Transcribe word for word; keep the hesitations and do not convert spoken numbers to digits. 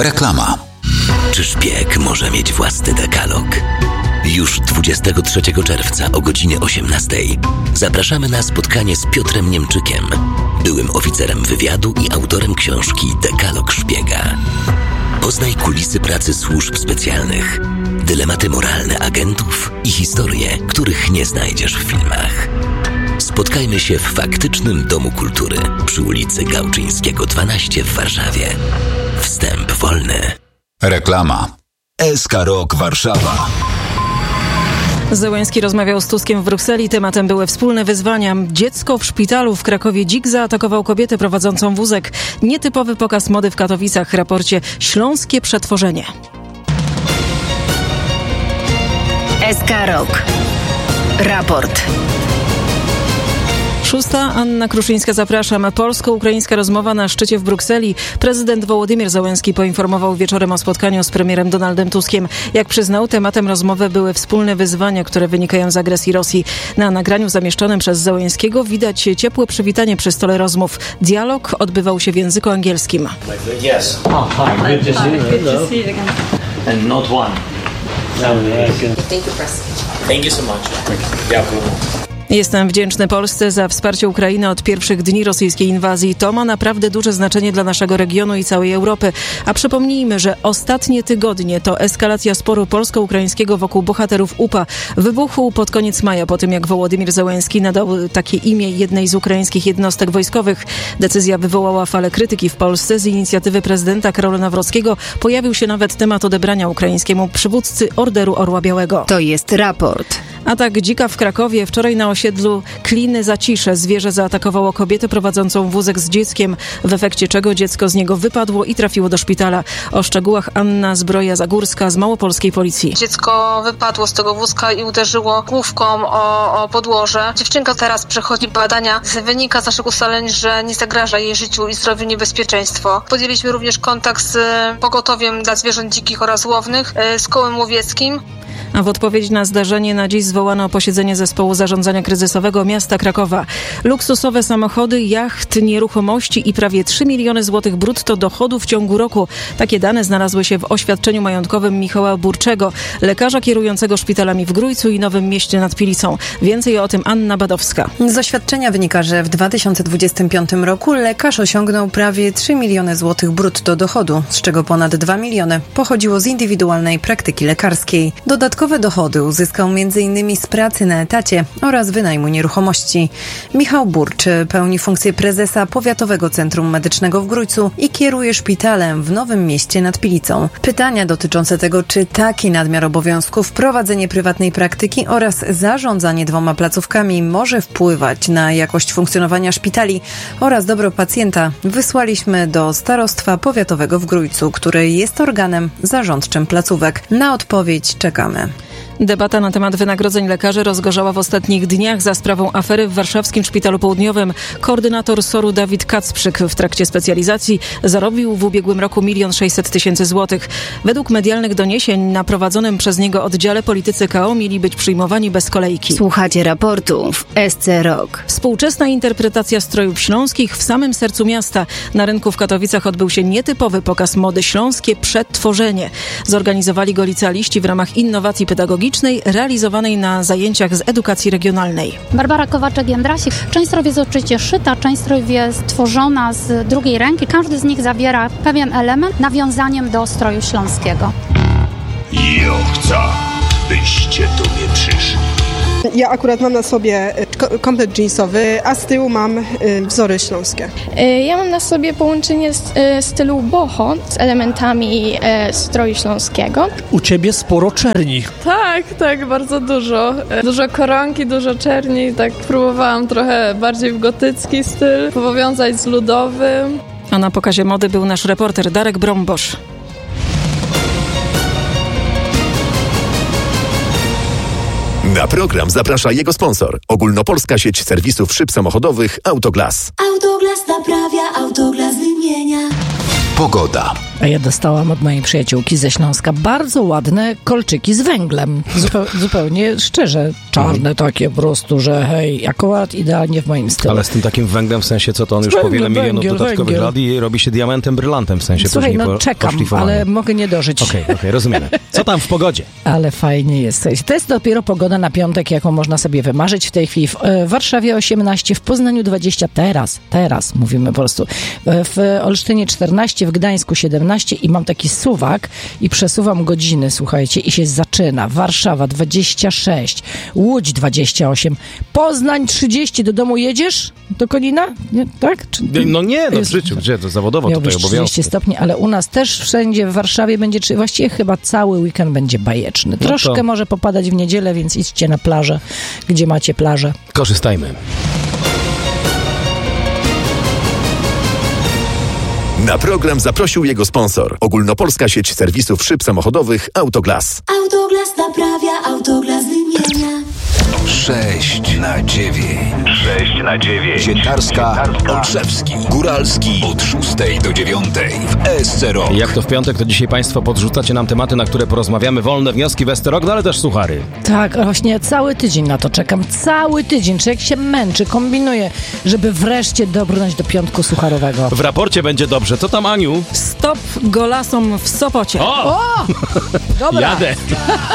Reklama. Czy szpieg może mieć własny dekalog? Już dwudziestego trzeciego czerwca o godzinie osiemnastej zapraszamy na spotkanie z Piotrem Niemczykiem, byłym oficerem wywiadu i autorem książki Dekalog Szpiega. Poznaj kulisy pracy służb specjalnych, dylematy moralne agentów i historie, których nie znajdziesz w filmach. Spotkajmy się w faktycznym Domu Kultury przy ulicy Gałczyńskiego dwanaście w Warszawie. Wstęp wolny. Reklama. S K Rock Warszawa. Zełenski rozmawiał z Tuskiem w Brukseli. Tematem były wspólne wyzwania. Dziecko w szpitalu w Krakowie. Dzik zaatakował kobietę prowadzącą wózek. Nietypowy pokaz mody w Katowicach. W raporcie Śląskie przetworzenie. S K Rock. Raport. Szósta. Anna Kruszyńska, zapraszam. Polsko-ukraińska rozmowa na szczycie w Brukseli. Prezydent Wołodymyr Zełenski poinformował wieczorem o spotkaniu z premierem Donaldem Tuskiem. Jak przyznał, tematem rozmowy były wspólne wyzwania, które wynikają z agresji Rosji. Na nagraniu zamieszczonym przez Zełenskiego widać ciepłe przywitanie przy stole rozmów. Dialog odbywał się w języku angielskim. Yes. Oh, hi. Good to see you. Good to see you again. And not one. Thank you, President. Thank you so much. Dziękuję. Jestem wdzięczny Polsce za wsparcie Ukrainy od pierwszych dni rosyjskiej inwazji. To ma naprawdę duże znaczenie dla naszego regionu i całej Europy. A przypomnijmy, że ostatnie tygodnie to eskalacja sporu polsko-ukraińskiego wokół bohaterów U P A wybuchł pod koniec maja, po tym jak Wołodymyr Zełenski nadał takie imię jednej z ukraińskich jednostek wojskowych. Decyzja wywołała falę krytyki w Polsce. Z inicjatywy prezydenta Karola Nawrockiego pojawił się nawet temat odebrania ukraińskiemu przywódcy Orderu Orła Białego. To jest raport. Atak dzika w Krakowie. Wczoraj na osiedlu Kliny Zacisze zwierzę zaatakowało kobietę prowadzącą wózek z dzieckiem, w efekcie czego dziecko z niego wypadło i trafiło do szpitala. O szczegółach Anna Zbroja-Zagórska z Małopolskiej Policji. Dziecko wypadło z tego wózka i uderzyło główką o, o podłoże. Dziewczynka teraz przechodzi badania. Wynika z naszych ustaleń, że nie zagraża jej życiu i zdrowiu niebezpieczeństwo. Podjęliśmy również kontakt z pogotowiem dla zwierząt dzikich oraz łownych, z kołem łowieckim. A w odpowiedzi na zdarzenie na dziś zwołano posiedzenie zespołu zarządzania kryzysowego miasta Krakowa. Luksusowe samochody, jacht, nieruchomości i prawie trzy miliony złotych brutto dochodu w ciągu roku. Takie dane znalazły się w oświadczeniu majątkowym Michała Burczego, lekarza kierującego szpitalami w Grójcu i Nowym Mieście nad Pilicą. Więcej o tym Anna Badowska. Z oświadczenia wynika, że w dwa tysiące dwudziestym piątym roku lekarz osiągnął prawie trzy miliony złotych brutto dochodu, z czego ponad dwa miliony pochodziło z indywidualnej praktyki lekarskiej. Dodatkowo Dodatkowe dochody uzyskał między innymi z pracy na etacie oraz wynajmu nieruchomości. Michał Burcz pełni funkcję prezesa Powiatowego Centrum Medycznego w Grójcu i kieruje szpitalem w Nowym Mieście nad Pilicą. Pytania dotyczące tego, czy taki nadmiar obowiązków, prowadzenie prywatnej praktyki oraz zarządzanie dwoma placówkami może wpływać na jakość funkcjonowania szpitali oraz dobro pacjenta, wysłaliśmy do Starostwa Powiatowego w Grójcu, które jest organem zarządczym placówek. Na odpowiedź czekamy. Debata na temat wynagrodzeń lekarzy rozgorzała w ostatnich dniach za sprawą afery w warszawskim Szpitalu Południowym. Koordynator S O R-u Dawid Kacprzyk w trakcie specjalizacji zarobił w ubiegłym roku milion sześćset tysięcy złotych. Według medialnych doniesień na prowadzonym przez niego oddziale politycy K O mieli być przyjmowani bez kolejki. Słuchacie raportu w S C Rock. Współczesna interpretacja strojów śląskich w samym sercu miasta. Na rynku w Katowicach odbył się nietypowy pokaz mody Śląskie Przetworzenie. Zorganizowali go licealiści w ramach innowacji pedagogicznej realizowanej na zajęciach z edukacji regionalnej. Barbara Kowaczek-Jędrasik. Część strojów jest oczywiście szyta, część strojów jest tworzona z drugiej ręki. Każdy z nich zawiera pewien element nawiązaniem do stroju śląskiego. Ja chcę, byście tu nie przyszli. Ja akurat mam na sobie komplet jeansowy, a z tyłu mam wzory śląskie. Ja mam na sobie połączenie stylu boho z elementami stroju śląskiego. U ciebie sporo czerni. Tak, tak, bardzo dużo. Dużo koronki, dużo czerni. Tak próbowałam trochę bardziej w gotycki styl, powiązać z ludowym. A na pokazie mody był nasz reporter Darek Brombosz. Na program zaprasza jego sponsor. Ogólnopolska sieć serwisów szyb samochodowych Autoglas. Autoglas naprawia, Autoglas wymienia. Pogoda. A ja dostałam od mojej przyjaciółki ze Śląska bardzo ładne kolczyki z węglem. Zupeł, zupełnie szczerze. Czarne takie po prostu, że hej, akurat idealnie w moim stylu. Ale z tym takim węglem w sensie, co to on już Węgiel, po wiele milionów węgiel, dodatkowych węgiel. lat i robi się diamentem, brylantem w sensie. Słuchaj, no po, czekam, ale mogę nie dożyć. Okej, okay, okay, rozumiemy. Co tam w pogodzie? Ale fajnie jest. To jest dopiero pogoda na piątek, jaką można sobie wymarzyć w tej chwili. W e, Warszawie osiemnaście, w Poznaniu dwadzieścia, teraz, teraz mówimy po prostu. W Olsztynie czternaście, w Gdańsku siedemnaście i mam taki suwak i przesuwam godziny, słuchajcie, i się zaczyna. Warszawa dwadzieścia sześć, Łódź dwadzieścia osiem, Poznań trzydzieści. Do domu jedziesz? Do Konina? Nie, tak? Czy... No nie, no w życiu, gdzie? To zawodowo Miał tutaj być obowiązki. trzydzieści stopni, ale u nas też wszędzie w Warszawie będzie, czy właściwie chyba cały weekend będzie bajeczny. Troszkę no to... może popadać w niedzielę, więc idźcie na plażę, gdzie macie plażę. Korzystajmy. Na program zaprosił jego sponsor. Ogólnopolska sieć serwisów szyb samochodowych Autoglas. Autoglas naprawia, Autoglas wymienia. sześć na dziewięć. sześć na dziewięć. Sientarska, Olszewski, Góralski od szóstej do dziewiątej w E S C Rock. Jak to w piątek, to dzisiaj Państwo podrzucacie nam tematy, na które porozmawiamy. Wolne wnioski w E S C Rock, no ale też suchary. Tak, właśnie cały tydzień na to czekam. Cały tydzień. Człowiek się męczy, kombinuje, żeby wreszcie dobrnąć do piątku sucharowego. W raporcie będzie dobrze. Co tam, Aniu? Stop golasom w Sopocie. O! o! Dobra. Jadę.